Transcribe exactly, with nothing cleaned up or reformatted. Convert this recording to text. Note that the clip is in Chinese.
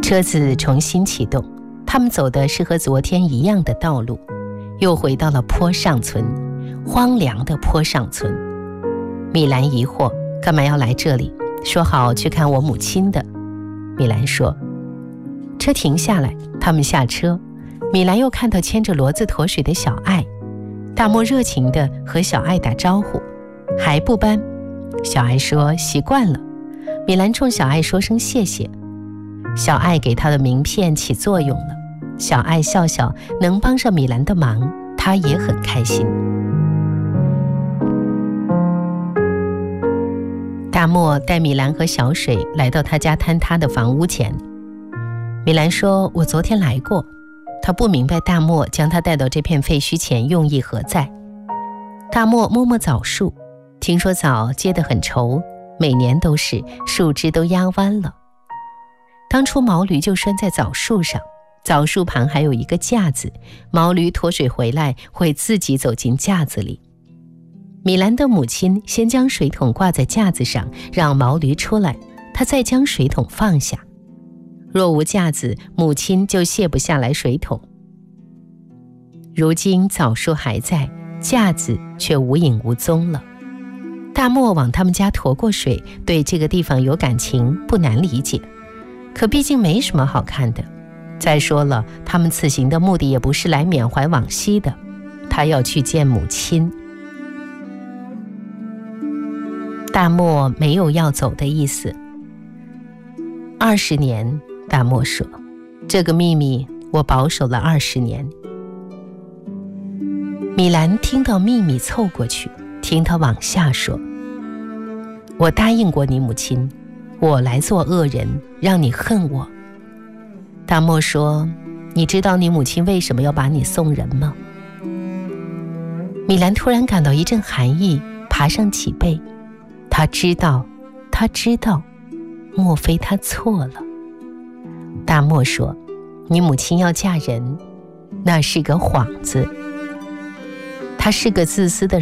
车子重新启动，他们走的是和昨天一样的道路，又回到了坡上村，荒凉的坡上村。米兰疑惑，干嘛要来这里？说好去看我母亲的。米兰说。车停下来，他们下车，米兰又看到牵着骡子驮水的小爱，大漠热情地和小爱打招呼，还不搬？小爱说习惯了。米兰冲小爱说声谢谢。小爱给他的名片起作用了，小爱笑笑，能帮上米兰的忙，他也很开心。大漠带米兰和小水来到他家坍塌的房屋前。米兰说，我昨天来过。他不明白大漠将他带到这片废墟前用意何在。大漠摸摸枣树，听说枣结得很稠，每年都是，树枝都压弯了。当初毛驴就拴在枣树上，枣树旁还有一个架子，毛驴驮水回来会自己走进架子里。米兰的母亲先将水桶挂在架子上，让毛驴出来，她再将水桶放下。若无架子，母亲就卸不下来水桶。如今枣树还在，架子却无影无踪了。大漠往他们家驮过水，对这个地方有感情，不难理解。可毕竟没什么好看的。再说了，他们此行的目的也不是来缅怀往昔的，他要去见母亲。大漠没有要走的意思。二十年，大漠说，这个秘密我保守了二十年。米兰听到秘密凑过去，听他往下说，我答应过你母亲，我来做恶人，让你恨我。大漠说，你知道你母亲为什么要把你送人吗？米兰突然感到一阵寒意爬上脊背，他知道，他知道，莫非他错了？大漠说，你母亲要嫁人，那是个幌子。她是个自私的